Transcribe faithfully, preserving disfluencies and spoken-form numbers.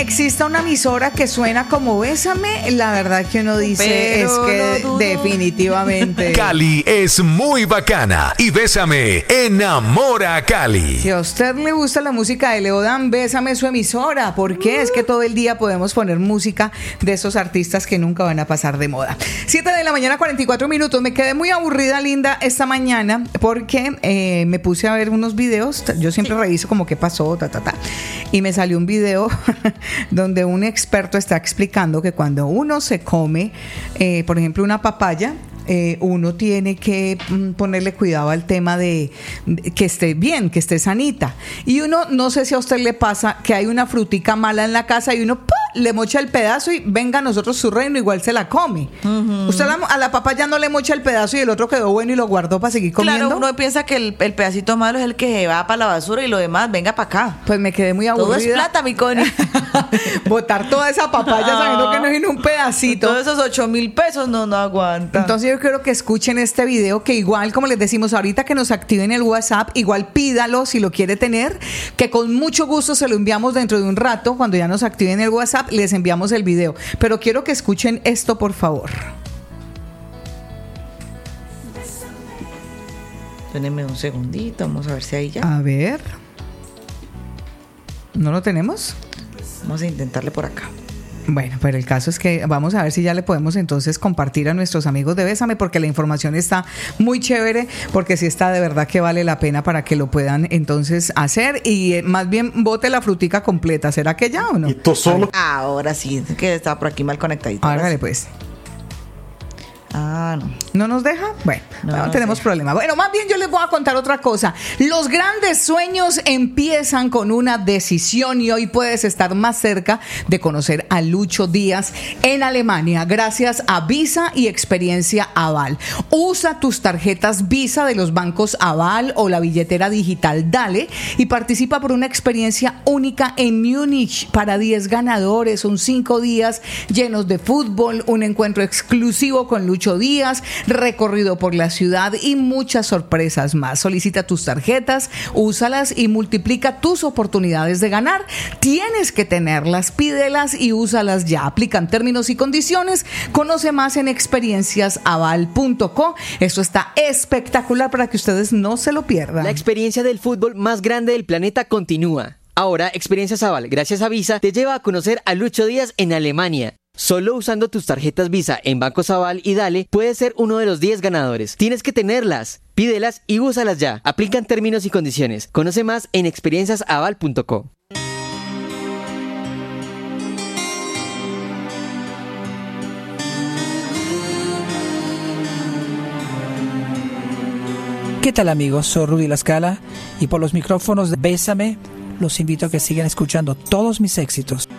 exista una emisora que suena como Bésame, la verdad que uno dice Pero es que no definitivamente Cali es muy bacana y Bésame enamora a Cali. si a usted le gusta la música de Leodan, Bésame su emisora. ¿Por qué? Es que todo el día podemos poner música de esos artistas que nunca van a pasar de moda. siete de la mañana, cuarenta y cuatro minutos. Me quedé muy aburrida, linda, esta mañana porque eh, me puse a ver unos videos. Yo siempre reviso como qué pasó, ta, ta, ta. Y me salió un video donde un experto está explicando que cuando uno se come, eh, por ejemplo, una papaya, Eh, uno tiene que mm, ponerle cuidado al tema de, de que esté bien, que esté sanita. Y uno, no sé si a usted le pasa que hay una frutica mala en la casa y uno ¡pah! Le mocha el pedazo y venga a nosotros su reino, igual se la come. Uh-huh. Usted a la, a la papaya no le mocha el pedazo y el otro quedó bueno y lo guardó para seguir comiendo. Claro, uno piensa que el, el pedacito malo es el que va para la basura y lo demás venga para acá. Pues me quedé muy aburrida. Todo es plata, mi Connie. Botar toda esa papaya no. sabiendo que no es ni un pedacito. Todos esos ocho mil pesos no, no aguanta. Entonces yo quiero que escuchen este video, que igual, como les decimos ahorita, que nos activen el WhatsApp, igual pídalo si lo quiere tener, que con mucho gusto se lo enviamos dentro de un rato. Cuando ya nos activen el WhatsApp, les enviamos el video. Pero quiero que escuchen esto, por favor. Déjenme un segundito, vamos a ver si ahí ya. A ver. ¿No lo tenemos? Vamos a intentarle por acá. Bueno, pero el caso es que vamos a ver si ya le podemos entonces compartir a nuestros amigos de Bésame, porque la información está muy chévere, porque sí está de verdad que vale la pena para que lo puedan entonces hacer y eh, más bien bote la frutica completa. ¿Será que ya o no? Y tú solo. Ahora sí, que está por aquí mal conectadito. Hágale pues. Ah, no. ¿No nos deja? Bueno, no, no no tenemos sé. problema. Bueno, más bien yo les voy a contar otra cosa. Los grandes sueños empiezan con una decisión y hoy puedes estar más cerca de conocer a Lucho Díaz en Alemania gracias a Visa y Experiencia Aval. Usa tus tarjetas Visa de los bancos Aval o la billetera digital Dale y participa por una experiencia única en Múnich para diez ganadores. Son cinco días llenos de fútbol, un encuentro exclusivo con Lucho Díaz, recorrido por la ciudad y muchas sorpresas más. Solicita tus tarjetas, úsalas y multiplica tus oportunidades de ganar. Tienes que tenerlas, pídelas y úsalas ya. Aplican términos y condiciones. Conoce más en experiencias aval punto co. Esto está espectacular para que ustedes no se lo pierdan. La experiencia del fútbol más grande del planeta continúa. Ahora, Experiencias Aval, gracias a Visa, te lleva a conocer a Lucho Díaz en Alemania. Solo usando tus tarjetas Visa en Bancos Aval y Dale puedes ser uno de los diez ganadores. Tienes que tenerlas, pídelas y úsalas ya. Aplican términos y condiciones. Conoce más en experiencias aval punto co. ¿Qué tal, amigos? Soy Rudy La Scala y por los micrófonos de Bésame los invito a que sigan escuchando todos mis éxitos.